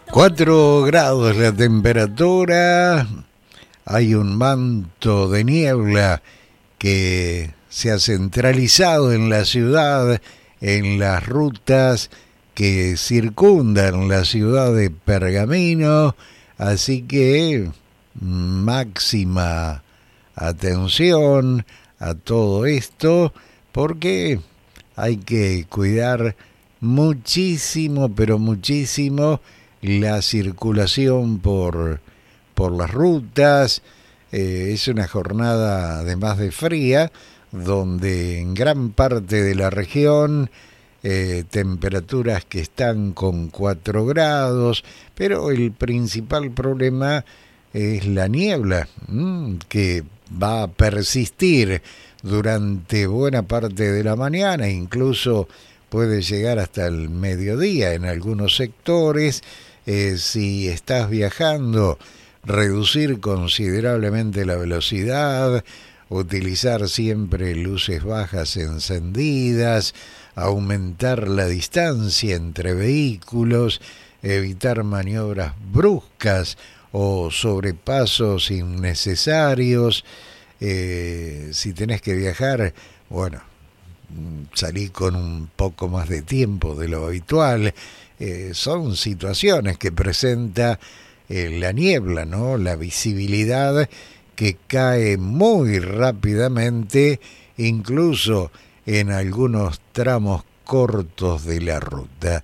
4 grados la temperatura, hay un manto de niebla que se ha centralizado en la ciudad, en las rutas que circundan la ciudad de Pergamino, así que máxima atención a todo esto porque hay que cuidar muchísimo, pero muchísimo la circulación por las rutas. Es una jornada además de fría, donde en gran parte de la región temperaturas que están con 4 grados, pero el principal problema es la niebla, que va a persistir durante buena parte de la mañana, incluso puede llegar hasta el mediodía en algunos sectores. Si estás viajando, reducir considerablemente la velocidad, utilizar siempre luces bajas encendidas, aumentar la distancia entre vehículos, evitar maniobras bruscas o sobrepasos innecesarios. Si tenés que viajar, bueno, salí con un poco más de tiempo de lo habitual. Son situaciones que presenta la niebla, ¿no? La visibilidad que cae muy rápidamente, incluso en algunos tramos cortos de la ruta.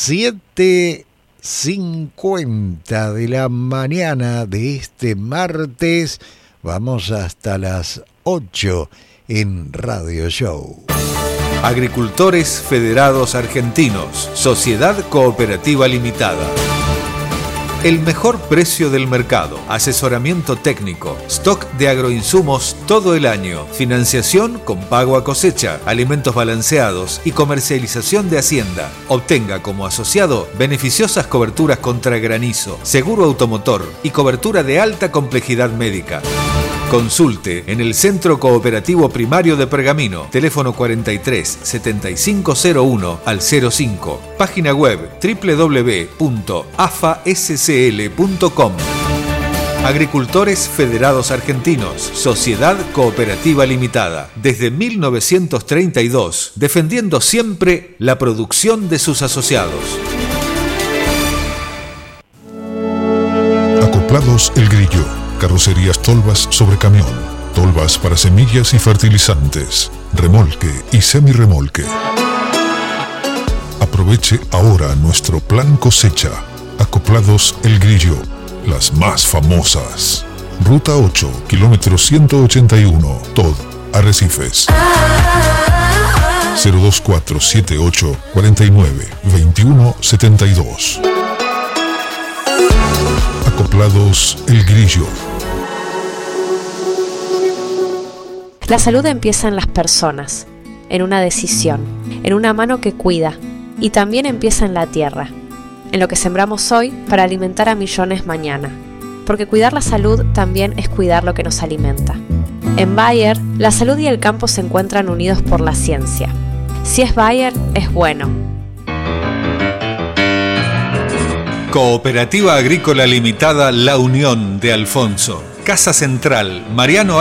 7:50 de la mañana de este martes, vamos hasta las 8 en Radio Show. Agricultores Federados Argentinos, Sociedad Cooperativa Limitada. El mejor precio del mercado, asesoramiento técnico, stock de agroinsumos todo el año, financiación con pago a cosecha, alimentos balanceados y comercialización de hacienda. Obtenga como asociado beneficiosas coberturas contra granizo, seguro automotor y cobertura de alta complejidad médica. Consulte en el Centro Cooperativo Primario de Pergamino, teléfono 43 7501 al 05, página web www.afascl.com. Agricultores Federados Argentinos, Sociedad Cooperativa Limitada, desde 1932, defendiendo siempre la producción de sus asociados. Acoplados El Grillo. Carrocerías Tolvas sobre camión, tolvas para semillas y fertilizantes, remolque y semirremolque. Aproveche ahora nuestro plan cosecha. Acoplados El Grillo, las más famosas. Ruta 8, kilómetro 181, Tod, Arrecifes. 02478 49 21 72. Acoplados El Grillo. La salud empieza en las personas, en una decisión, en una mano que cuida, y también empieza en la tierra, en lo que sembramos hoy para alimentar a millones mañana, porque cuidar la salud también es cuidar lo que nos alimenta. En Bayer, la salud y el campo se encuentran unidos por la ciencia. Si es Bayer, es bueno. Cooperativa Agrícola Limitada La Unión de Alfonso. Casa Central, Mariano